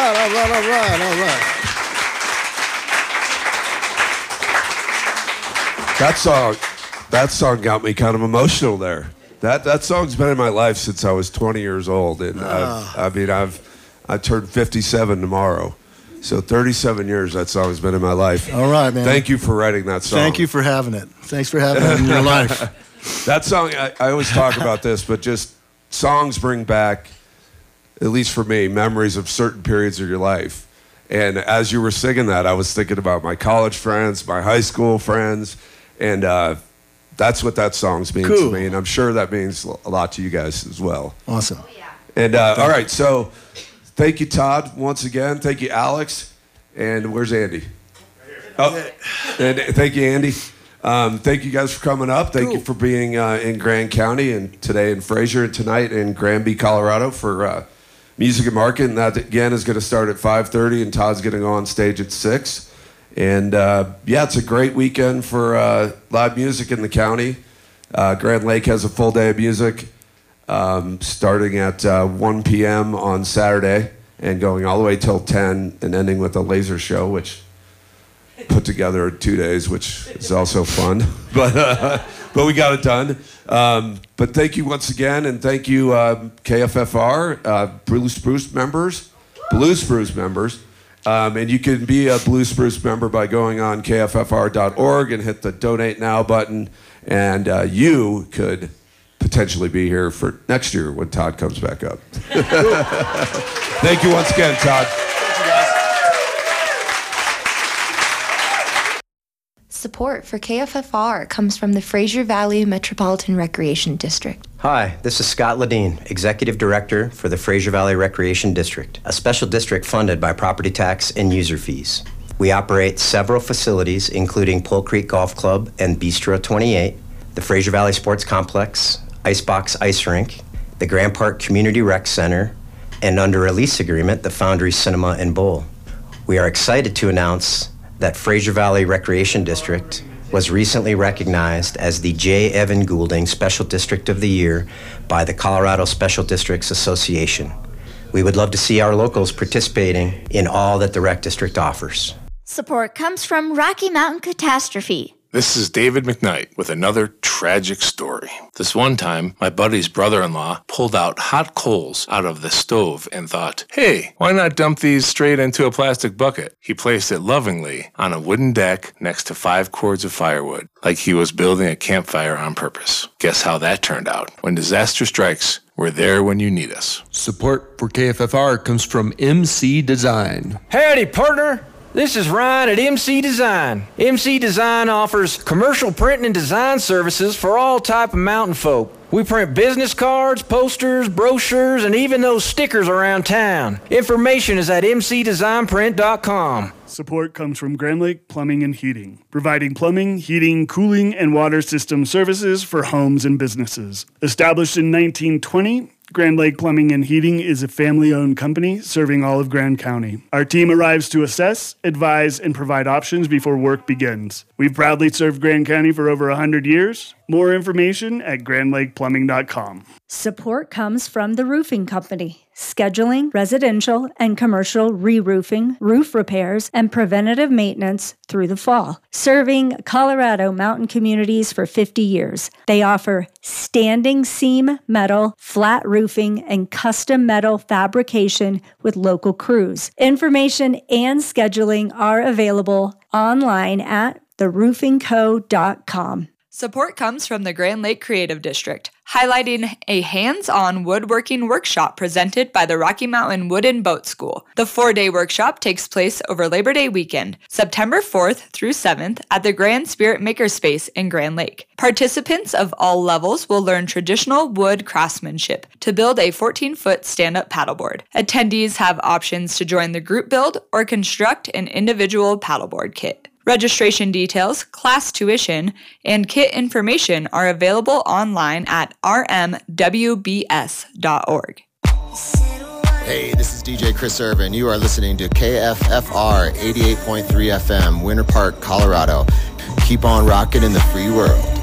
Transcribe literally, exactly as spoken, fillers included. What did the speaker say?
right, all right, all right, all right. That song, that song got me kind of emotional there. That that song's been in my life since I was twenty years old, and Ah. I've, I mean, I've I turned fifty-seven tomorrow, so thirty-seven years that song's been in my life. All right, man. Thank you for writing that song. Thank you for having it. Thanks for having it in your life. That song, I, I always talk about this, but just songs bring back, at least for me, memories of certain periods of your life. And as you were singing that, I was thinking about my college friends, my high school friends, and uh, that's what that song means Cool. to me. And I'm sure that means a lot to you guys as well. Awesome. And uh, all right, so thank you, Todd, once again. Thank you, Alex. And where's Andy? Oh, and thank you, Andy. Um, thank you guys for coming up. Thank Cool. you for being uh, in Grand County and today in Fraser and tonight in Granby, Colorado for uh, Music and Market. And that, again, is going to start at five thirty, and Todd's going to go on stage at six. And, uh, yeah, it's a great weekend for uh, live music in the county. Uh, Grand Lake has a full day of music um, starting at uh, one p.m. on Saturday and going all the way till ten and ending with a laser show, which put together in two days, which is also fun. But uh, but we got it done. Um, but thank you once again, and thank you uh, K F F R, uh, Blue Spruce members, Blue Spruce members. Um, and you can be a Blue Spruce member by going on K F F R dot org and hit the Donate Now button. And uh, you could potentially be here for next year when Todd comes back up. Thank you once again, Todd. Support for K F F R comes from the Fraser Valley Metropolitan Recreation District. Hi, this is Scott Ledeen, Executive Director for the Fraser Valley Recreation District, a special district funded by property tax and user fees. We operate several facilities, including Pole Creek Golf Club and Bistro twenty-eight, the Fraser Valley Sports Complex, Icebox Ice Rink, the Grand Park Community Rec Center, and under a lease agreement, the Foundry Cinema and Bowl. We are excited to announce that Fraser Valley Recreation District was recently recognized as the J. Evan Goulding Special District of the Year by the Colorado Special Districts Association. We would love to see our locals participating in all that the Rec District offers. Support comes from Rocky Mountain Catastrophe. This is David McKnight with another tragic story. This one time, my buddy's brother-in-law pulled out hot coals out of the stove and thought, hey, why not dump these straight into a plastic bucket? He placed it lovingly on a wooden deck next to five cords of firewood, like he was building a campfire on purpose. Guess how that turned out? When disaster strikes, we're there when you need us. Support for K F F R comes from M C Design. Howdy, partner. This is Ryan at M C Design. M C Design offers commercial printing and design services for all type of mountain folk. We print business cards, posters, brochures, and even those stickers around town. Information is at m c design print dot com. Support comes from Grand Lake Plumbing and Heating, providing plumbing, heating, cooling, and water system services for homes and businesses. Established in nineteen twenty, Grand Lake Plumbing and Heating is a family-owned company serving all of Grand County. Our team arrives to assess, advise, and provide options before work begins. We've proudly served Grand County for over one hundred years. More information at grand lake plumbing dot com. Support comes from the Roofing Company, scheduling residential and commercial re-roofing, roof repairs, and preventative maintenance through the fall. Serving Colorado mountain communities for fifty years, they offer standing seam metal, flat roofing, and custom metal fabrication with local crews. Information and scheduling are available online at the roofing co dot com. Support comes from the Grand Lake Creative District, highlighting a hands-on woodworking workshop presented by the Rocky Mountain Wood and Boat School. The four-day workshop takes place over Labor Day weekend, September fourth through seventh, at the Grand Spirit Makerspace in Grand Lake. Participants of all levels will learn traditional wood craftsmanship to build a fourteen-foot stand-up paddleboard. Attendees have options to join the group build or construct an individual paddleboard kit. Registration details, class tuition, and kit information are available online at r m w b s dot org. Hey, this is D J Chris Irvin. You are listening to K F F R eighty-eight point three F M, Winter Park, Colorado. Keep on rocking in the free world.